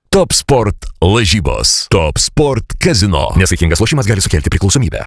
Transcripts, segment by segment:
Top Sport lažybos. Top Sport Casino. Nesaikingas lošimas gali sukelti priklausomybę.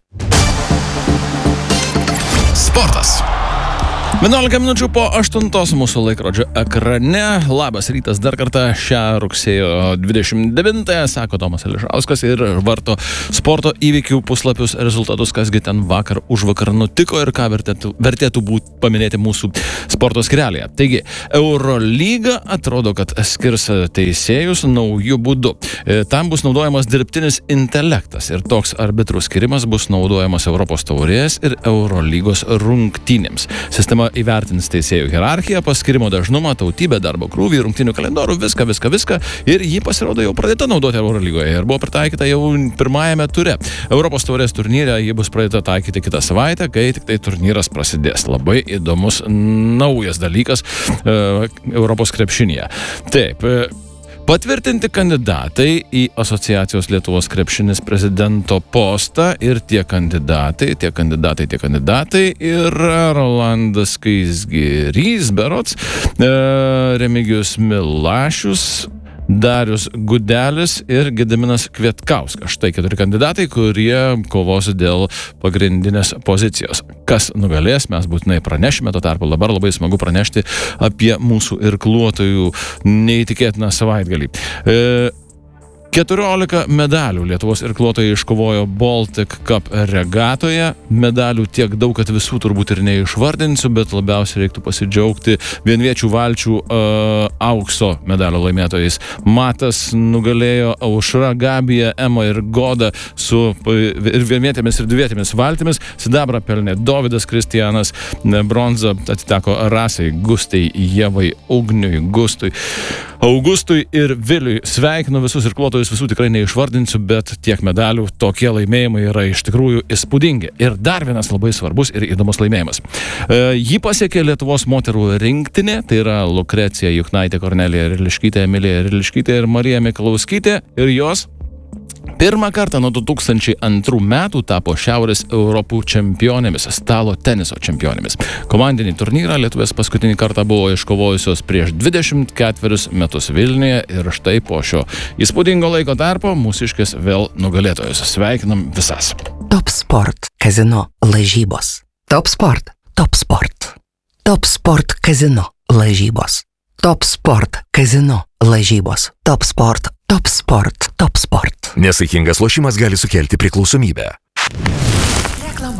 Sportas. 11 minučių po 8 mūsų laikrodžio ekrane. Labas rytas dar kartą šią rugsėjo 29-ąją, sako Tomas Ališauskas ir varto sporto įvykių puslapius rezultatus, kasgi ten vakar užvakar nutiko ir ką vertėtų paminėti mūsų sporto skyrelėje. Taigi, Eurolyga atrodo, kad skirs teisėjus naujų būdų. Tam bus naudojamas dirbtinis intelektas ir toks arbitrų skirimas bus naudojamas Europos taurės ir Eurolygos rungtynėms. Sistema įvertins teisėjų hierarchiją, paskirimo dažnumą, tautybę, darbo krūvį, rungtynių kalendorių, viską. Ir jį pasirodo jau pradėta naudoti Eurolygoje ir buvo pritaikyta jau pirmajame ture. Europos taurės turnyre jį bus pradėta taikyti kitą savaitę, kai tik tai turnyras prasidės. Labai įdomus naujas dalykas Europos krepšinyje. Taip. Patvirtinti kandidatai į Asociacijos Lietuvos krepšinis prezidento postą ir tie kandidatai yra Rolandas Skaisgirys, berods, Remigijus Milašius, Darius Gudelis ir Gediminas Kvietkauskas. Štai 4 kandidatai, kurie kovos dėl pagrindinės pozicijos. Kas nugalės, mes būtinai pranešime, tuo tarpu dabar labai smagu pranešti apie mūsų irkluotojų neįtikėtiną savaitgalį. 14 medalių Lietuvos irkluotojai iškovojo Baltic Cup regatoje. Medalių tiek daug, kad visų turbūt ir neišvardinsiu, bet labiausiai reiktų pasidžiaugti vienviečių valčių aukso medalio laimėtojais. Matas nugalėjo Aušra, Gabija, Ema ir Goda su ir vienvietėmis ir dvivietėmis valtimis. Sidabrą pelnė Dovydas Kristijanas, bronza atiteko Rasai, Gustai, Ievai, Ugniui, Augustui ir Viliui. Sveikinu visus irkluotojus, visų tikrai neišvardinsiu, bet tiek medalių, tokie laimėjimai yra iš tikrųjų įspūdingi. Ir dar vienas labai svarbus ir įdomus laimėjimas. Jį pasiekė Lietuvos moterų rinktinė, tai yra Lukrecija Juchnaitė, Kornelija Riliškytė, Emilija Riliškytė ir Marija Mikalauskaitė, ir jos pirmą kartą nuo 2002 metų tapo Šiaurės Europų čempionėmis, stalo teniso čempionėmis. Komandinį turnyrą Lietuvės paskutinį kartą buvo iškovojusios prieš 24 metus Vilniuje ir štai po šio įspūdingo laiko tarpo mūsiškės vėl nugalėtojus. Sveikinam visas. Top Sport Casino lažybos. Top Sport. Top Sport. Top Sport Casino lažybos. Top Sport Casino lažybos. Top Sport. Top Sport. Top Sport. Nesaikingas lošimas gali sukelti priklausomybę.